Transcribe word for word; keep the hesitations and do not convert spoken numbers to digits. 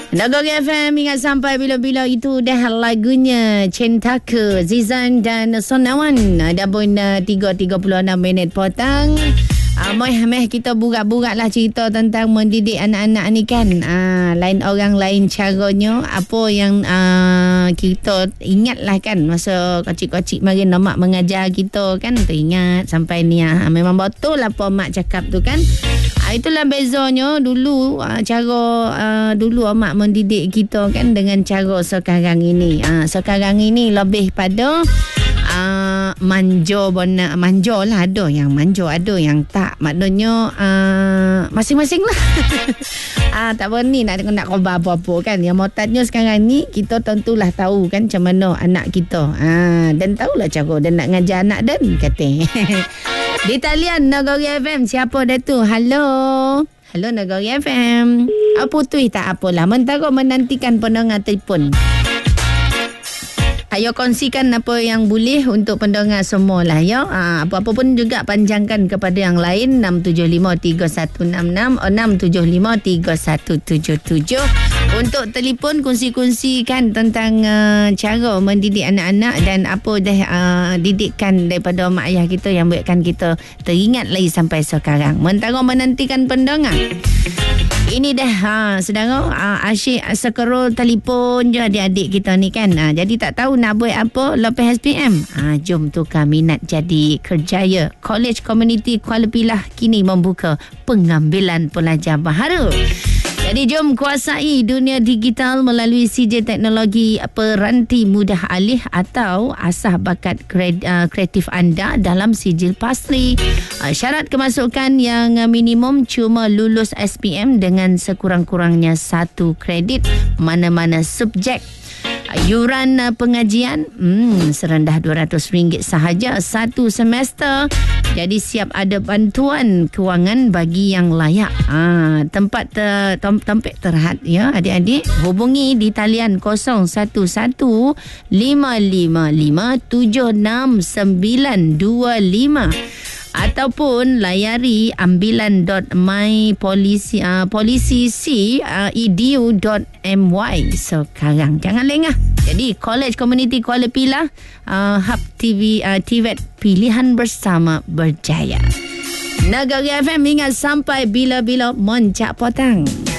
Nagori F M, ingat sampai bila-bila itu dah lagunya Cintaku Zizan dan Sonawan. Dah pun uh, tiga tiga puluh enam minit petang. Uh, Meh-meh kita burak-burak lah cerita tentang mendidik anak-anak ni kan. Uh, lain orang lain caranya. Apa yang uh, kita ingat lah kan. Masa kecil-kecil mari mak mengajar kita kan. Teringat sampai ni. Uh, memang betul lah apa mak cakap tu kan. Uh, itulah bezanya dulu. Uh, cara uh, dulu mak mendidik kita kan dengan cara sekarang ini. Uh, sekarang ini lebih pada Uh, manja bona, manja lah, ada yang manja, ada yang tak. Maknanya uh, masing-masing lah. uh, tak berani nak nak khabar apa-apa kan. Yang motatnya sekarang ni kita tentulah tahu kan macam mana anak kita. Uh, dan tahulah cara dan nak ngajar anak dan kata. Di talian Nagori F M, siapa dah tu? Halo. Halo Nagori F M. Apa tu tak apalah. Mentara menantikan pendengar telefon. Ayo kongsikan apa yang boleh untuk pendengar semua lah ya. Ha, apa-apa pun juga panjangkan kepada yang lain. enam tujuh lima tiga satu enam enam enam tujuh lima tiga satu tujuh tujuh. Untuk telefon kongsi-kongsikan tentang uh, cara mendidik anak-anak dan apa dah uh, didikan daripada mak ayah kita yang buatkan kita teringat lagi sampai sekarang. Mentara menantikan pendengar. Ini dah ha, saudara ha, asyik scroll telefon je adik-adik kita ni kan. Ha, jadi tak tahu nak buat apa lepas S P M. Ha, jom tukar minat jadi kerjaya. College Community Kuala Pilah kini membuka pengambilan pelajar baharu. Jadi jom kuasai dunia digital melalui C J Teknologi Peranti Mudah Alih atau asah bakat kreatif anda dalam sijil pastri. Syarat kemasukan yang minimum cuma lulus S P M dengan sekurang-kurangnya satu kredit mana-mana subjek. Yuran pengajian hmm, serendah dua ratus ringgit sahaja satu semester. Jadi siap ada bantuan kewangan bagi yang layak. Ha, tempat ter, tem, tempat terhad ya adik-adik. Hubungi di talian kosong satu satu lima lima lima tujuh enam sembilan dua lima. Ataupun layari ambilan dot my policy uh, policy c uh, edu dot my sekarang. Jangan lengah. Jadi College Community Kuala Pilah uh, Hub T V uh, T V E T pilihan bersama berjaya. Nagori F M ingat sampai bila-bila moncak potang.